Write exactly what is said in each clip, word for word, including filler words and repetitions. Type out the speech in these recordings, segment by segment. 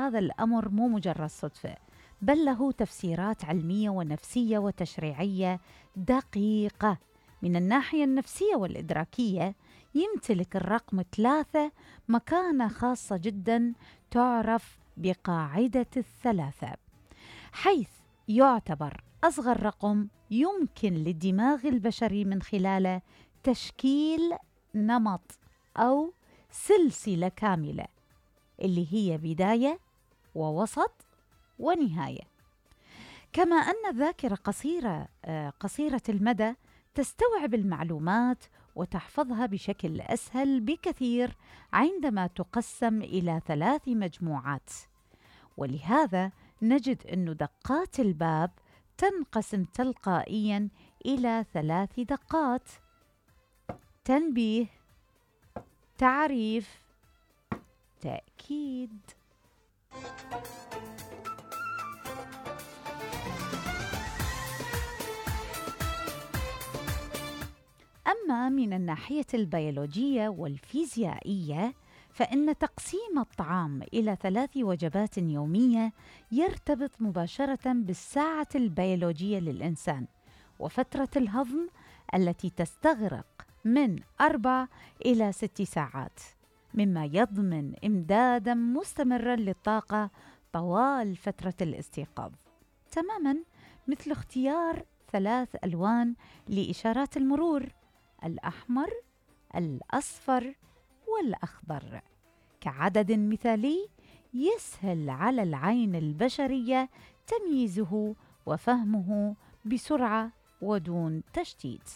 هذا الأمر مو مجرد صدفة، بل له تفسيرات علمية ونفسية وتشريعية دقيقة. من الناحية النفسية والإدراكية، يمتلك الرقم ثلاثة مكانة خاصة جدا تعرف بقاعدة الثلاثة، حيث يعتبر أصغر رقم يمكن للدماغ البشري من خلاله تشكيل نمط أو سلسلة كاملة، اللي هي بداية ووسط ونهاية. كما أن الذاكرة قصيرة قصيرة المدى تستوعب المعلومات وتحفظها بشكل أسهل بكثير عندما تقسم إلى ثلاث مجموعات. ولهذا نجد أن دقات الباب تنقسم تلقائياً إلى ثلاث دقات: تنبيه، تعريف، تأكيد. أما من الناحية البيولوجية والفيزيائية، فإن تقسيم الطعام إلى ثلاث وجبات يومية يرتبط مباشرة بالساعة البيولوجية للإنسان وفترة الهضم التي تستغرق من أربع إلى ست ساعات، مما يضمن إمدادا مستمرا للطاقة طوال فترة الاستيقاظ، تماما مثل اختيار ثلاث ألوان لإشارات المرور: الأحمر، الأصفر، والأخضر، كعدد مثالي يسهل على العين البشرية تمييزه وفهمه بسرعة ودون تشتيت.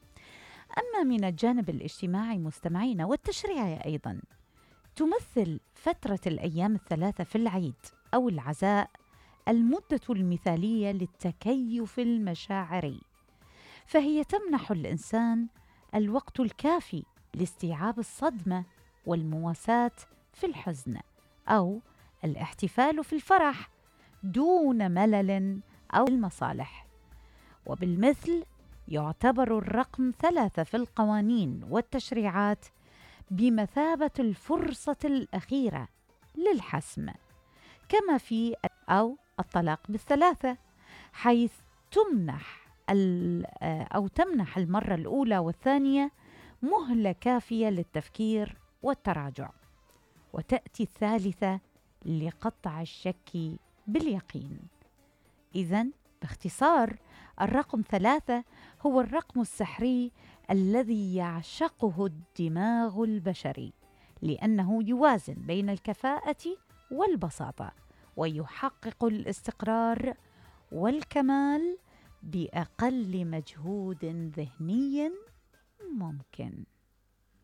أما من الجانب الاجتماعي مستمعين والتشريعي أيضا، تمثل فترة الأيام الثلاثة في العيد أو العزاء المدة المثالية للتكيف المشاعري، فهي تمنح الإنسان الوقت الكافي لاستيعاب الصدمة والمواساة في الحزن أو الاحتفال في الفرح دون ملل أو المصالح. وبالمثل يعتبر الرقم ثلاثة في القوانين والتشريعات بمثابة الفرصة الأخيرة للحسم، كما في أو الطلاق بالثلاثة، حيث تمنح أو تمنح المرة الأولى والثانية مهلة كافية للتفكير والتراجع، وتأتي الثالثة لقطع الشك باليقين. إذن باختصار، الرقم ثلاثة هو الرقم السحري الذي يعشقه الدماغ البشري، لأنه يوازن بين الكفاءة والبساطة، ويحقق الاستقرار والكمال بأقل مجهود ذهني ممكن.